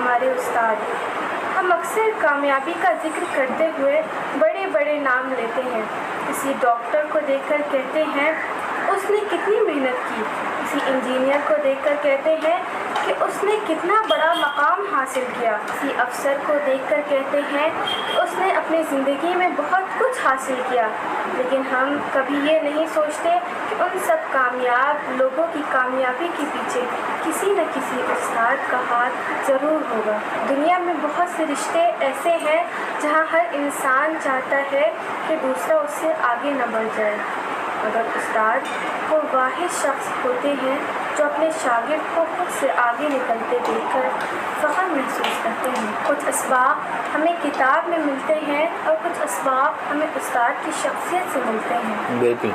ہمارے استاد۔ ہم اکثر کامیابی کا ذکر کرتے ہوئے بڑے بڑے نام لیتے ہیں۔ کسی ڈاکٹر کو دیکھ کر کہتے ہیں اس نے کتنی محنت کی، کسی انجینئر کو دیکھ کر کہتے ہیں کہ اس نے کتنا بڑا مقام حاصل کیا، کسی افسر کو دیکھ کر کہتے ہیں کہ اس نے اپنی زندگی میں بہت کچھ حاصل کیا۔ لیکن ہم کبھی یہ نہیں سوچتے کہ ان سب کامیاب لوگوں کی کامیابی کے پیچھے کسی نہ کسی استاد کا ہاتھ ضرور ہوگا۔ دنیا میں بہت سے رشتے ایسے ہیں جہاں ہر انسان چاہتا ہے کہ دوسرا اس سے آگے نہ بڑھ جائے، مگر استاد وہ واحد شخص ہوتے ہیں جو اپنے شاگرد کو خود سے آگے نکلتے دیکھ کر فخر محسوس کرتے ہیں۔ کچھ اسباق ہمیں کتاب میں ملتے ہیں اور کچھ اسباق ہمیں استاد کی شخصیت سے ملتے ہیں۔ بالکل۔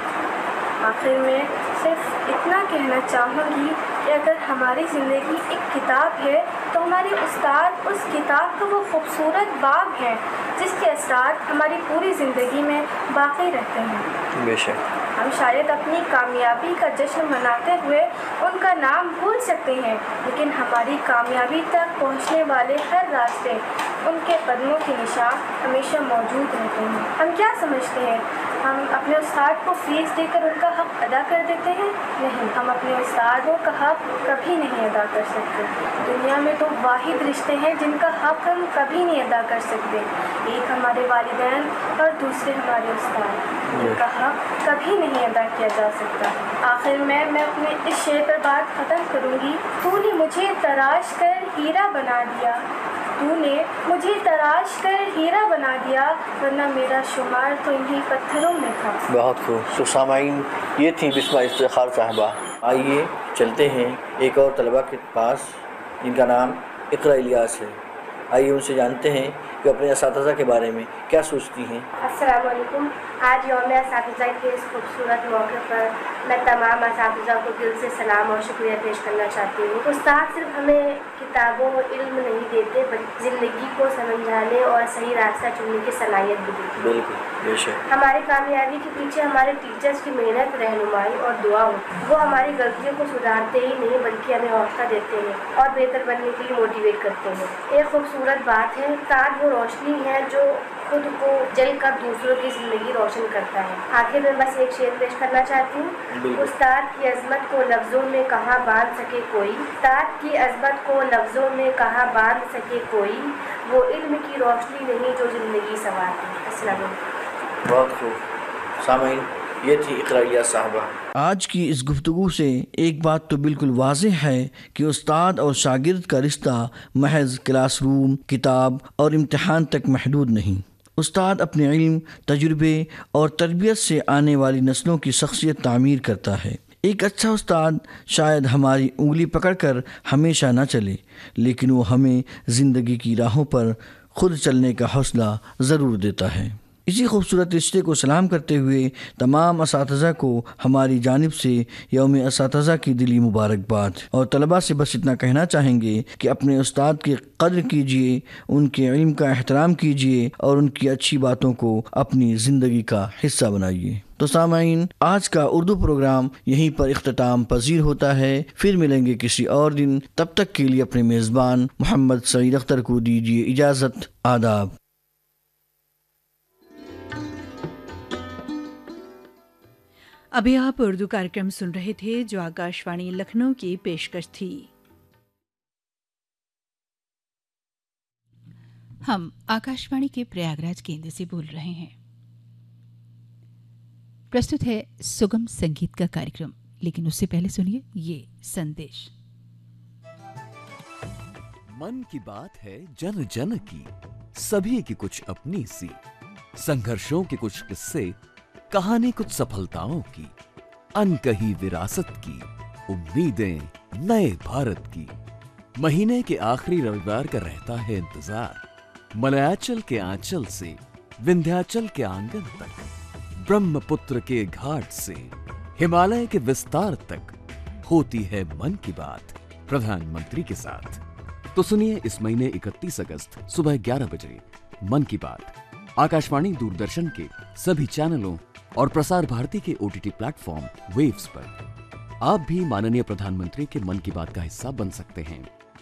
آخر میں صرف اتنا کہنا چاہوں گی کہ اگر ہماری زندگی ایک کتاب ہے تو ہمارے استاد اس کتاب کا وہ خوبصورت باب ہے جس کے اثرات ہماری پوری زندگی میں باقی رہتے ہیں۔ بے شک۔ ہم شاید اپنی کامیابی کا جشن مناتے ہوئے ان کا نام بھول سکتے ہیں، لیکن ہماری کامیابی تک پہنچنے والے ہر راستے ان کے قدموں کے نشان ہمیشہ موجود رہتے ہیں۔ ہم کیا سمجھتے ہیں ہم اپنے استاد کو فیس دے کر ان کا حق ادا کر دیتے ہیں؟ نہیں، ہم اپنے استادوں کا حق کبھی نہیں ادا کر سکتے۔ دنیا میں تو واحد رشتے ہیں جن کا حق ہم کبھی نہیں ادا کر سکتے، ایک ہمارے والدین اور دوسرے ہمارے استاد، ان کا حق کبھی نہیں ادا کیا جا سکتا۔ آخر میں اپنے اس شعر پر بات ختم کروں گی۔ تو نے مجھے تراش کر ہیرا بنا دیا، تو نے مجھے تراش کر ہیرا بنا دیا، ورنہ میرا شمار تو انہی پتھروں میں تھا۔ بہت خوب۔ تو سامعین، یہ تھی بسمہ افتخار صاحبہ۔ آئیے چلتے ہیں ایک اور طلبہ کے پاس جن کا نام اقرا الیاس ہے۔ آئیے ان سے جانتے ہیں کہ اپنے اساتذہ کے بارے میں کیا سوچتی ہیں۔ السلام علیکم۔ آج یوم اساتذہ کے اس خوبصورت موقع پر میں تمام اساتذہ کو دل سے سلام اور شکریہ پیش کرنا چاہتی ہوں۔ استاد صرف ہمیں کتابوں و علم نہیں دیتے بلکہ زندگی کو سمجھانے اور صحیح راستہ چننے کی صلاحیت بھی دیتے ہیں۔ بالکل، بے شک۔ ہماری کامیابی کے پیچھے ہمارے ٹیچرز کی محنت، رہنمائی اور دعا ہوتی ہے۔ وہ ہماری غلطیوں کو سدھارتے ہی نہیں بلکہ ہمیں حوصلہ دیتے ہیں اور بہتر بننے کے لیے موٹیویٹ کرتے ہیں۔ ایک خوبصورت بات ہے، استاد وہ روشنی ہے جو خود کو جل کر دوسروں کی زندگی روشن کرتا ہے۔ آخر میں بس ایک شعر پیش کرنا چاہتی ہوں۔ استاد کی عظمت کو لفظوں میں کہاں باندھ سکے کوئی، استاد کی عظمت کو لفظوں میں کہاں باندھ سکے کوئی، وہ علم کی روشنی نہیں جو زندگی سنوارتی ہے۔ السلام علیکم۔ بہت خوب۔ سامعین، یہ تھی اقرا الیاس صاحبہ۔ آج کی اس گفتگو سے ایک بات تو بالکل واضح ہے کہ استاد اور شاگرد کا رشتہ محض کلاس روم، کتاب اور امتحان تک محدود نہیں۔ استاد اپنے علم، تجربے اور تربیت سے آنے والی نسلوں کی شخصیت تعمیر کرتا ہے۔ ایک اچھا استاد شاید ہماری انگلی پکڑ کر ہمیشہ نہ چلے، لیکن وہ ہمیں زندگی کی راہوں پر خود چلنے کا حوصلہ ضرور دیتا ہے۔ اسی خوبصورت رشتے کو سلام کرتے ہوئے تمام اساتذہ کو ہماری جانب سے یوم اساتذہ کی دلی مبارکباد، اور طلباء سے بس اتنا کہنا چاہیں گے کہ اپنے استاد کی قدر کیجیے، ان کے علم کا احترام کیجیے اور ان کی اچھی باتوں کو اپنی زندگی کا حصہ بنائیے۔ تو سامعین، آج کا اردو پروگرام یہیں پر اختتام پذیر ہوتا ہے۔ پھر ملیں گے کسی اور دن، تب تک کے لیے اپنے میزبان محمد سعید اختر کو دیجیے اجازت۔ آداب۔ ابھی آپ اردو کارکرم سن رہے تھے جو آکاشوانی لکھنؤ کی پیشکش تھی۔ ہم آکاشوانی کے پریاگراج کیندر سے بول رہے ہیں۔ پرستت ہے سگم سنگیت کا کارکرم، لیکن اس سے پہلے سنیے یہ سندیش۔ من کی بات ہے جن جن کی، سبھی کی کچھ اپنی سی، سنگھرشوں کے کچھ قصے، کہانی کچھ سفلتاؤں کی، ان کہی وراثت کی، امیدیں نئے بھارت کی۔ مہینے کے آخری رویوار کا رہتا ہے انتظار، ملیاچل کے آنچل سے وندھیاچل کے آنگن تک، برہم پتر کے گھاٹ سے ہمالیہ کے وستار تک ہوتی ہے من کی بات پردھان منتری کے ساتھ۔ تو سنیے اس مہینے 31 اگست صبح 11 بجے من کی بات آکاشوانی دوردرشن کے سبھی چینلوں اور پرسار بھارتی کے OTT پلیٹ فارم ویوز پر۔ آپ بھی ماننیہ پردھان منتری کے من کی بات کا حصہ بن سکتے ہیں۔